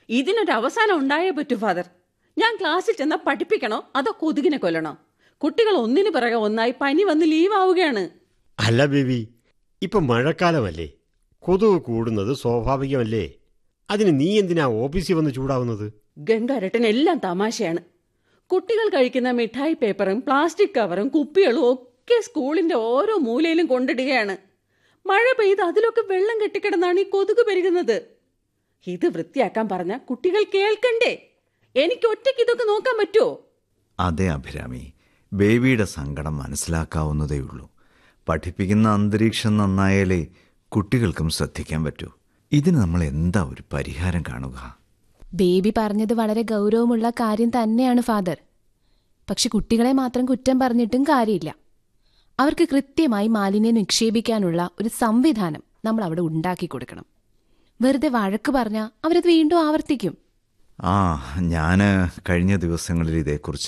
ഇതിനൊരു അവസാനം ഉണ്ടായേ പറ്റൂ ഫാദർ. ഞാൻ ക്ലാസ്സിൽ ചെന്ന പഠിപ്പിക്കണോ അതോ കൊതുകിനെ കൊല്ലണോ? കുട്ടികൾ ഒന്നിനു പിറകെ ഒന്നായി പനി വന്ന് ലീവ് ആവുകയാണ്. അല്ല ബേബി, ഇപ്പൊ മഴക്കാലമല്ലേ, കൊതുക് കൂടുന്നത് സ്വാഭാവികമല്ലേ? അതിന് നീ എന്തിനാ ഓഫീസിൽ വന്ന് ചൂടാവുന്നത്? ഗംഗാരട്ടൻ എല്ലാം തമാശയാണ്. കുട്ടികൾ കഴിക്കുന്ന മിഠായി പേപ്പറും പ്ലാസ്റ്റിക് കവറും കുപ്പികളും ഒക്കെ സ്കൂളിന്റെ ഓരോ മൂലയിലും കൊണ്ടിടുകയാണ്. മഴ പെയ്ത് അതിലൊക്കെ വെള്ളം കെട്ടിക്കിടന്നാണ് ഈ കൊതുക് പെരുകുന്നത്. ഇത് വൃത്തിയാക്കാൻ പറഞ്ഞ കുട്ടികൾ കേൾക്കണ്ടേ? എനിക്ക് ഒറ്റയ്ക്ക് ഇതൊക്കെ നോക്കാൻ പറ്റുമോ? അതെ അഭിരാമി, ബേബിയുടെ സങ്കടം മനസ്സിലാക്കാവുന്നതേയുള്ളൂ. പഠിപ്പിക്കുന്ന അന്തരീക്ഷം നന്നായാലേ കുട്ടികൾക്കും ശ്രദ്ധിക്കാൻ പറ്റൂ. ഇതിന് നമ്മൾ എന്താ ഒരു പരിഹാരം കാണുക? ബേബി പറഞ്ഞത് വളരെ ഗൗരവമുള്ള കാര്യം തന്നെയാണ് ഫാദർ. പക്ഷെ കുട്ടികളെ മാത്രം കുറ്റം പറഞ്ഞിട്ടും കാര്യമില്ല. അവർക്ക് കൃത്യമായി മാലിന്യം നിക്ഷേപിക്കാനുള്ള ഒരു സംവിധാനം നമ്മൾ അവിടെ ഉണ്ടാക്കി കൊടുക്കണം. വെറുതെ വഴക്ക് പറഞ്ഞാൽ അവരത് വീണ്ടും ആവർത്തിക്കും. ഞാൻ കഴിഞ്ഞ ദിവസങ്ങളിൽ ഇതേക്കുറിച്ച്